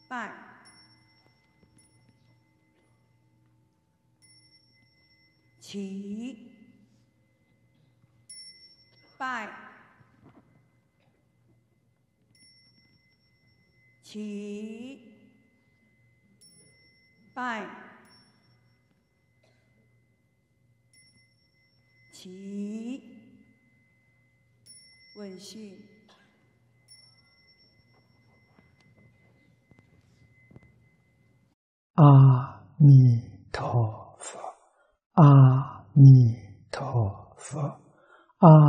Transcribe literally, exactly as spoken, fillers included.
拜，起，拜，起，拜，起，问讯。 阿弥陀佛，阿弥陀佛，阿